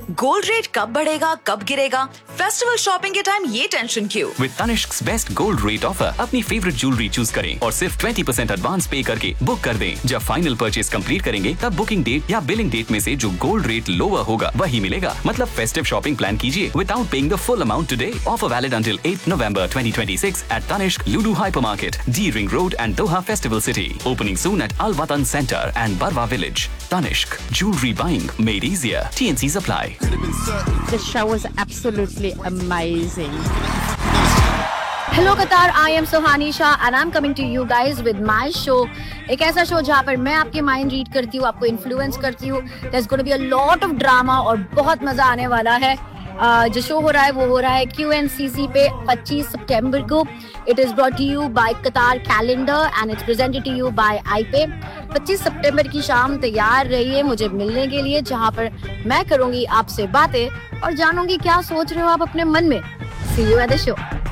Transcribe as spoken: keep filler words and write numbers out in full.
Gold rate कब बढ़ेगा, कब गिरेगा? फेस्टिवल शॉपिंग के टाइम ये टेंशन क्यों? With Tanishq's best gold rate offer, अपनी फेवरेट ज्वेलरी चूज करें और सिर्फ ट्वेंटी परसेंट एडवांस पे करके बुक कर दें। जब फाइनल परचेज कंप्लीट करेंगे तब बुकिंग डेट या बिलिंग डेट में से जो गोल्ड रेट लोअर होगा वही मिलेगा। मतलब फेस्टिव शॉपिंग प्लान कीजिए without paying the full amount today. Offer valid until eight November twenty twenty six eight Tanishq Lulu Hypermarket, D Ring Road and Doha Festival City. Opening soon at Al Watan Center and Barwa Village. Tanishq, jewelry buying made easier. T N Cs apply. The show was absolutely amazing. Hello Qatar, I am Sohani Shah and I'm coming to you guys with my show. एक ऐसा show जहाँ पर मैं आपके mind read करती हूँ, आपको influence करती हूँ. There's going to be a lot of drama और बहुत मजा आने वाला है. Uh, जो शो हो रहा है वो हो रहा है Q N C C पे पच्चीस सितंबर को. It is brought to you by Qatar Calendar and it's presented to you by I P A. पच्चीस सितंबर की शाम तैयार रहिए मुझे मिलने के लिए, जहाँ पर मैं करूंगी आपसे बातें और जानूंगी क्या सोच रहे हो आप अपने मन में. See you at the show.